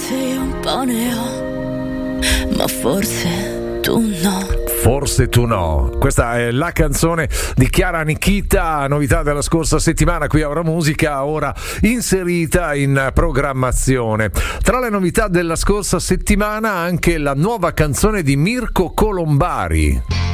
forse io un po' ne ho, ma forse tu no. Forse tu no. Questa è la canzone di Chiara Nikita, novità della scorsa settimana qui a Ora Musica, ora inserita in programmazione. Tra le novità della scorsa settimana anche la nuova canzone di Mirko Colombari.